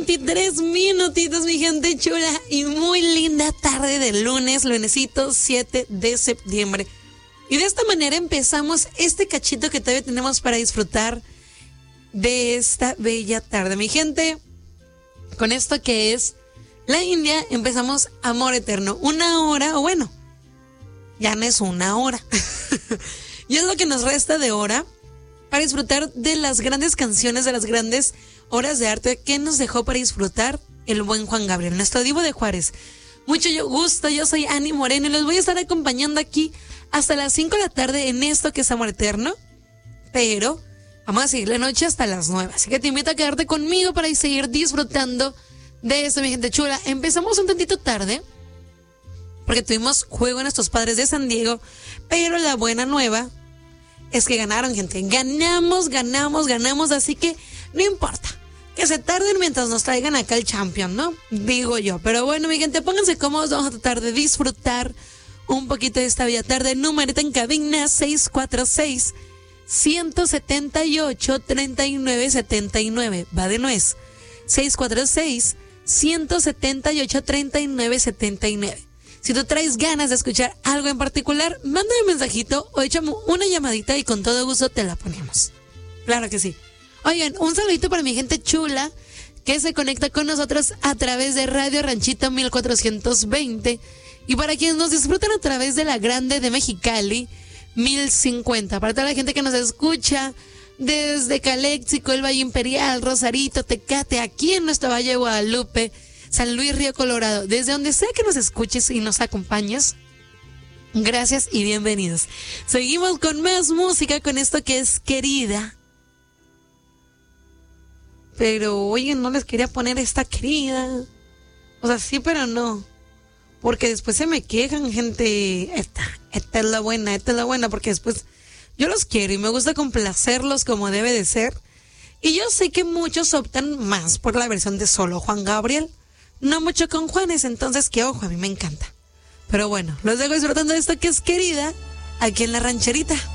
23 minutitos, mi gente chula, y muy linda tarde de lunesito 7 de septiembre. Y de esta manera empezamos este cachito que todavía tenemos para disfrutar de esta bella tarde, mi gente. Con esto que es la India, empezamos Amor Eterno. Una hora, o bueno, ya no es una hora. Y es lo que nos resta de hora para disfrutar de las grandes canciones, de las grandes horas de arte que nos dejó para disfrutar el buen Juan Gabriel, nuestro divo de Juárez. Mucho gusto, yo soy Ani Moreno y los voy a estar acompañando aquí hasta las 5 de la tarde en esto que es Amor Eterno. Pero vamos a seguir la noche hasta las 9. Así que te invito a quedarte conmigo para seguir disfrutando de esto, mi gente chula. Empezamos un tantito tarde porque tuvimos juego en nuestros Padres de San Diego, pero la buena nueva es que ganaron, gente. Ganamos, así que no importa que se tarden mientras nos traigan acá el champion, ¿no? Digo yo. Pero bueno, mi gente, pónganse cómodos. Vamos a tratar de disfrutar un poquito de esta bella tarde. Numerito en cabina 646-178-3979. Va de nuez. 646-178-3979. Si tú traes ganas de escuchar algo en particular, mándame un mensajito o échame una llamadita y con todo gusto te la ponemos. Claro que sí. Oigan, un saludito para mi gente chula que se conecta con nosotros a través de Radio Ranchito 1420 y para quienes nos disfrutan a través de la Grande de Mexicali 1050. Para toda la gente que nos escucha desde Caléxico, el Valle Imperial, Rosarito, Tecate, aquí en nuestro Valle de Guadalupe, San Luis Río Colorado, desde donde sea que nos escuches y nos acompañes, gracias y bienvenidos. Seguimos con más música, con esto que es Querida. Pero, oye, no les quería poner esta querida. O sea, sí, pero no. Porque después se me quejan, gente. Esta es la buena, porque después yo los quiero y me gusta complacerlos como debe de ser. Y yo sé que muchos optan más por la versión de solo Juan Gabriel. No mucho con Juanes, entonces que ojo, a mí me encanta. Pero bueno, los dejo disfrutando de esto que es Querida, aquí en La Rancherita.